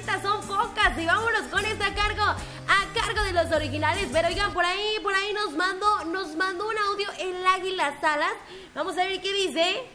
neta, son pocas. Y vámonos con esta a cargo de los originales. Pero oigan, por ahí nos mandó un audio el Águila Salas. Vamos a ver qué dice.